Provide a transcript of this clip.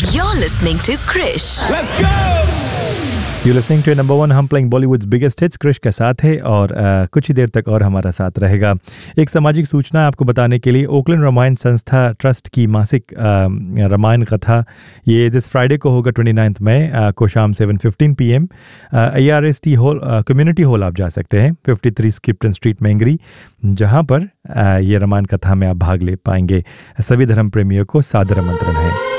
You're listening to Krish. Let's go! You're listening to number one हम playing Bollywood's biggest hits कृष के साथ है और कुछ ही देर तक और हमारा साथ रहेगा। एक सामाजिक सूचना आपको बताने के लिए ओकलैंड रामायण संस्था ट्रस्ट की मासिक रामायण कथा ये दिस फ्राइडे को होगा 29 मई को शाम 7:15 PM ARST hall community hall आप जा सकते हैं 53 स्क्रिप्टन स्ट्रीट मैंगरी जहां पर ये रामायण कथा में आप भाग ले पाएंगे। सभी धर्म प्रेमियों को सादर आमंत्रण है।